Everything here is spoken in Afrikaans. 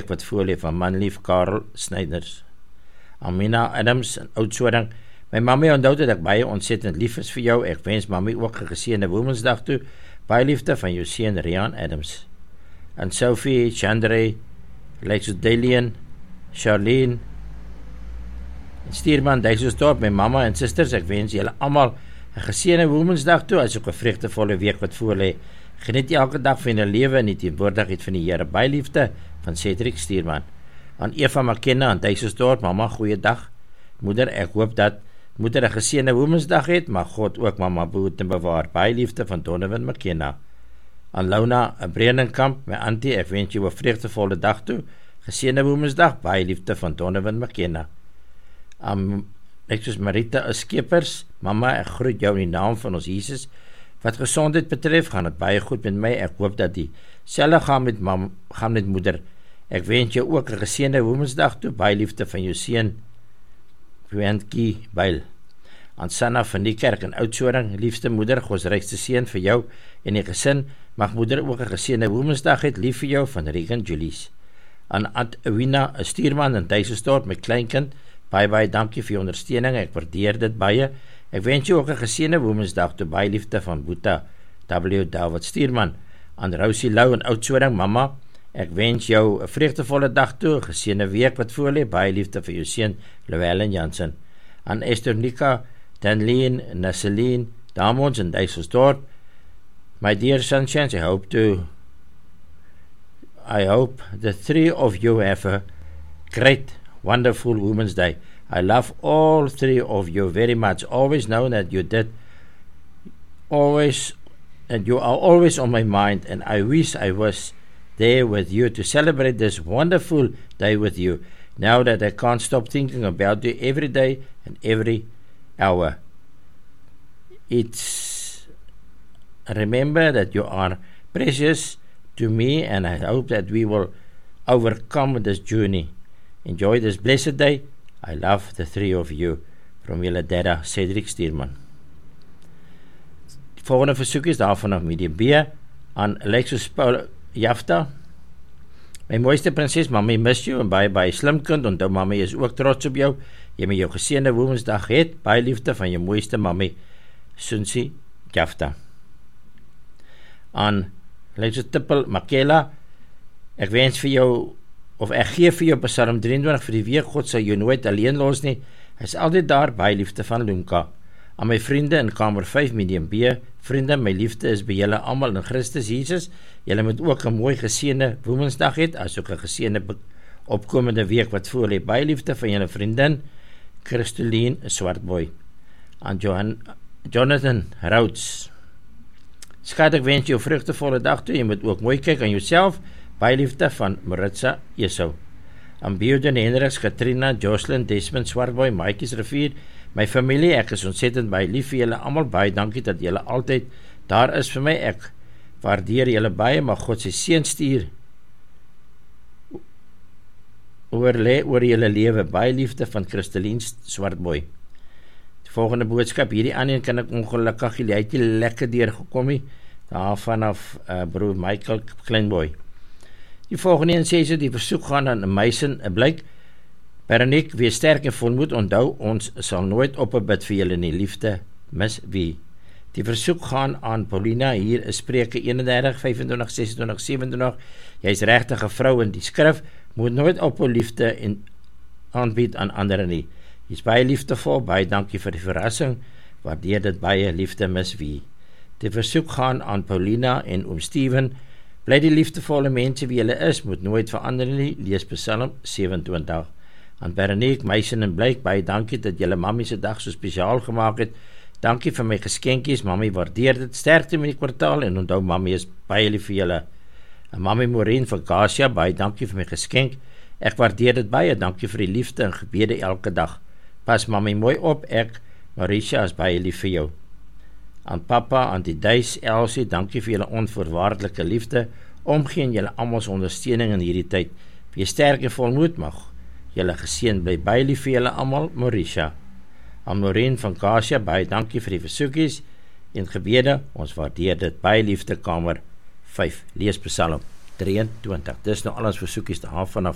week wat voorlê van manlief Karel Snyders. Amina Adams in Oudtshoorn. My mammy onthou dat ek baie ontsettend lief is vir jou. Ek wens mammy ook 'n geseënde Woensdag toe. Baie liefde van jou seun Rian Adams. En Sophie, Chandre, Lexus Delian, Charlene, Stuurman, Duiselsdorp, my mamma en sisters, ek wens julle almal 'n geseënde Woensdag toe, as ook 'n vreugdevolle week wat voorlê. Geniet elke dag van julle lewe in die teenwoordigheid van die Here. Baie liefde van Cedric Stuurman. Aan Eva McKenna aan Duiselsdorp, mamma, goeiedag. Moeder, ek hoop dat moeder 'n geseënde Woensdag het, maar God ook mamma behoed en bewaar. Baie liefde van Donovan McKenna. Aan Launa Breenenkamp, my auntie, ek wens jou 'n vreugdevolle dag toe. Geseënde Woensdag, baie liefde van Donovan McKenna. Ek soos Marita Skepers, mamma, ek groet jou in die naam van ons Jesus. Wat gesondheid betref, gaan dit baie goed met my. Ek hoop dat die selfe gaan met moeder. Ek wens jou ook 'n geseënde Woensdag toe. Baie liefde van jou seun Wendtjie Byl. Aan Sanna van die kerk in Oudtshoorn, liefste moeder, Gods rykste seën vir jou en die gesin. Mag moeder ook 'n geseënde Woensdag hê. Lief vir jou van Regan Julies. Aan Adwina Stuurman in Duiselsdorp, my kleinkind. Baie dankie vir jou ondersteuning. Ek waardeer dit baie. Ek wens jou ook 'n geseënde Woensdag toe. Baie liefde van Boeta W. David Stuurman. Aan Rosie Lou in Oudtshoorn, mamma, ek wens jou 'n vreugdevolle dag toe, 'n geseënde week wat voorlê. Baie liefde vir jou seun Llewellyn Jansen. Aan Esther Nika, Danleen, Nasseline, Damons in Duiselsdorp. My dear sunshines, I hope the three of you have a great, wonderful Women's Day. I love all three of you very much. Always know that you are always on my mind, and I wish I was there with you to celebrate this wonderful day with you. Now that I can't stop thinking about you every day and every hour. Remember that you are precious to me, and I hope that we will overcome this journey. Enjoy this blessed day. I love the three of you. From julle dada, Cedric Stuurman. Die volgende versoek is daarvan af medium B aan Alexis Paul Jafta. My mooiste prinses, mami mis jou en baie slim kind, onthou mami is ook trots op jou. Jy met jou geseënde Woensdag het, baie liefde van jou mooiste mami, Sunsi Jafta. Aan Alexis Tippel Makela, ek wens vir jou, of ek gee vir jou Psalm 23 vir die week. God sal jou nooit alleen los nie. Hy is altyd daar, baie liefde van Lunka. Aan my vriende in kamer 5 medium B, vriende, my liefde is by julle almal in Christus Jesus. Julle moet ook 'n mooi geseënde Woensdag hê, asook 'n geseënde opkomende week wat voorlê. Baie liefde van julle vriendin Christoline Swartboy. Aan Jonathan Rhodes. Skat, ek wens jou 'n vreugdevolle dag toe. Jy moet ook mooi kyk aan jouself. Baie liefde van Maritza Esau. Aan Beuden Hendriks, Katrina, Jocelyn, Desmond, Swartboy, Maatjies Rivier, my familie, ek is ontsettend baie lief vir julle almal. Baie dankie dat julle altyd daar is vir my. Ek waardeer julle baie, maar God se seën stuur oor julle lewe. Baie liefde van Christeline Swartboy. Die volgende boodskap, hierdie aan kan ek ongelukkig, jy het nie lekker deurgekom nie, daar vanaf broer Michael Kleinboy. Die volgende een sê so, die versoek gaan aan Mason Blyk. Bereniek, wees sterk en volmoed, onthou, ons sal nooit bid vir julle nie, liefde, mis wie. Die versoek gaan aan Paulina, hier is Spreuke 31, 25, 26, 27, jy is regtig 'n vrou in die skrif, moet nooit ophou liefde en aanbied aan ander nie. Jy is baie liefdevol, baie dankie vir die verrassing, waardeer dit baie, liefde, mis wie. Die versoek gaan aan Paulina en oom Steven, bly die liefdevolle mense wie julle is, moet nooit verander nie, lees Psalm 27. Aan Bereniek, Meisen en Blyk, baie dankie dat julle mammy se dag so spesiaal gemaak het. Dankie vir my geskenkies, mammy waardeer dit, sterkte met die kwartaal en onthou mammy is baie lief vir julle. En mammy Maureen van Kasia, baie dankie vir my geskenk. Ek waardeer dit baie, dankie vir die liefde en gebede elke dag. Pas mammy mooi op, ek, Mauricia, is baie lief vir jou. Aan papa, aan die Duis, Elsie, dankie vir julle onvoorwaardelike liefde, omgee en julle almal se ondersteuning in hierdie tyd. Wees sterk en volmoed, mag julle geseën bly, baie lief vir julle almal, Mauricia. Aan Maureen van Kasia, baie dankie vir die versoekies en gebede, ons waardeer dit, baie liefde, kamer 5, lees Psalm 23. Dis nou al ons versoekies te vanaf